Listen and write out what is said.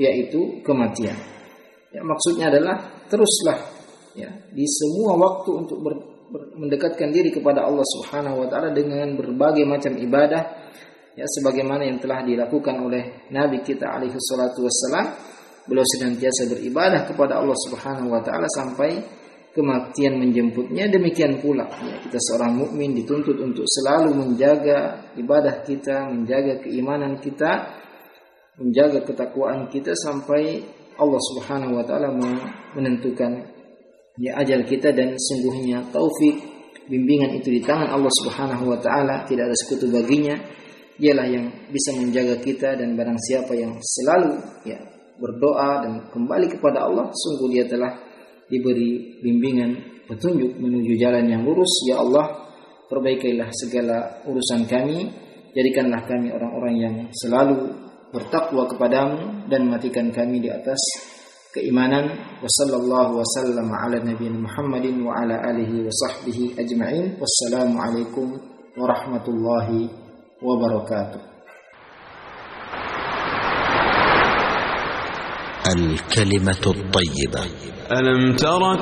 yaitu kematian. Ya, maksudnya adalah teruslah ya di semua waktu untuk mendekatkan diri kepada Allah Subhanahu wa taala dengan berbagai macam ibadah ya, sebagaimana yang telah dilakukan oleh Nabi kita alaihi salatu wassalam. Beliau senantiasa beribadah kepada Allah Subhanahu wa taala sampai kematian menjemputnya. Demikian pula ya, kita seorang mukmin dituntut untuk selalu menjaga ibadah kita, menjaga keimanan kita, menjaga ketakwaan kita sampai Allah Subhanahu wa taala menentukan ya ajal kita. Dan sungguhnya taufik bimbingan itu di tangan Allah Subhanahu wa taala, tidak ada sekutu baginya. Dialah yang bisa menjaga kita, dan barang siapa yang selalu ya berdoa dan kembali kepada Allah, sungguh dia telah diberi bimbingan petunjuk menuju jalan yang lurus. Ya Allah, perbaikilah segala urusan kami, jadikanlah kami orang-orang yang selalu bertakwa kepadamu, dan matikan kami di atas keimanan. Wassallallahu wasallam ala nabiyina Muhammadin wa ala alihi wa sahbihi ajma'in. Wassalamu alaikum warahmatullahi wabarakatuh. الكلمة الطيبة. ألم تر